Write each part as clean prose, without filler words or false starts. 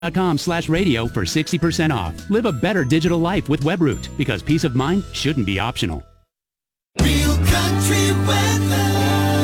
.com/radio for 60% off. Live a better digital life with Webroot, because peace of mind shouldn't be optional. Real country weather.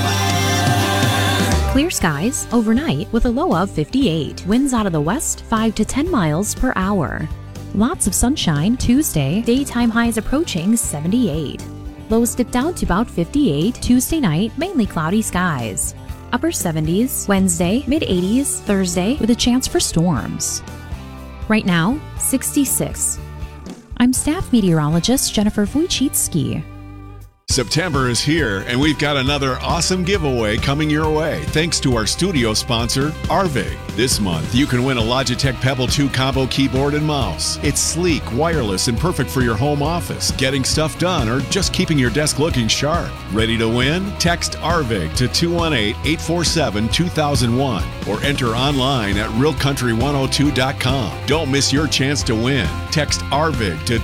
Clear skies overnight with a low of 58. Winds out of the west 5 to 10 miles per hour. Lots of sunshine Tuesday. Daytime highs approaching 78. Lows dip down to about 58. Tuesday night, mainly cloudy skies. Upper 70s, Wednesday, mid-80s, Thursday, with a chance for storms. Right now, 66. I'm staff meteorologist Jennifer Wojcicki. September is here, and we've got another awesome giveaway coming your way, thanks to our studio sponsor, Arvig. This month, you can win a Logitech Pebble 2 combo keyboard and mouse. It's sleek, wireless, and perfect for your home office, getting stuff done, or just keeping your desk looking sharp. Ready to win? Text Arvig to 218-847-2001 or enter online at realcountry102.com. Don't miss your chance to win. Text Arvig to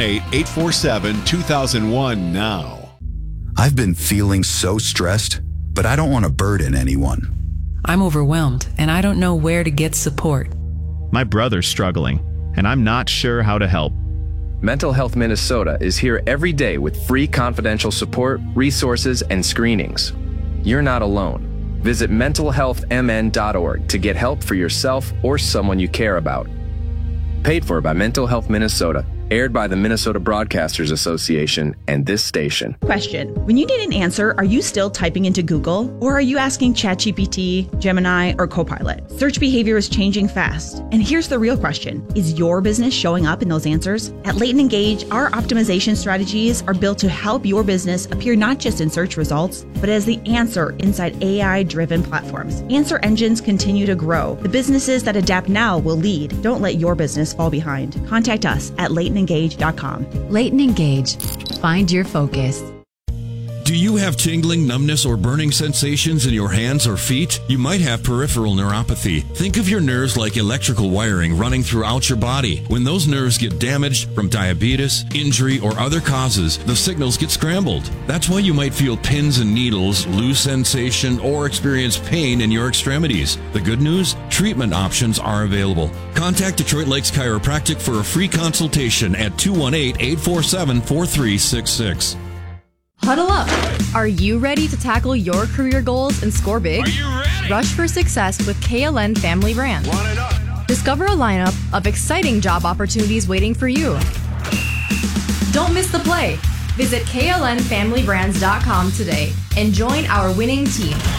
218-847-2001 now. I've been feeling so stressed, but I don't want to burden anyone. I'm overwhelmed, and I don't know where to get support. My brother's struggling, and I'm not sure how to help. Mental Health Minnesota is here every day with free confidential support, resources, and screenings. You're not alone. Visit mentalhealthmn.org to get help for yourself or someone you care about. Paid for by Mental Health Minnesota. Aired by the Minnesota Broadcasters Association and this station. Question. When you need an answer, are you still typing into Google? Or are you asking ChatGPT, Gemini, or Copilot? Search behavior is changing fast. And here's the real question. Is your business showing up in those answers? At Leighton Engage, our optimization strategies are built to help your business appear not just in search results, but as the answer inside AI-driven platforms. Answer engines continue to grow. The businesses that adapt now will lead. Don't let your business fall behind. Contact us at LeightonEngage.com. Leighton Engage. Find your focus. Do you have tingling, numbness, or burning sensations in your hands or feet? You might have peripheral neuropathy. Think of your nerves like electrical wiring running throughout your body. When those nerves get damaged from diabetes, injury, or other causes, the signals get scrambled. That's why you might feel pins and needles, lose sensation, or experience pain in your extremities. The good news? Treatment options are available. Contact Detroit Lakes Chiropractic for a free consultation at 218-847-4366. Huddle up. Are you ready to tackle your career goals and score big? Are you ready? Rush for success with KLN Family Brands. Discover a lineup of exciting job opportunities waiting for you. Don't miss the play. Visit KLNFamilyBrands.com today and join our winning team.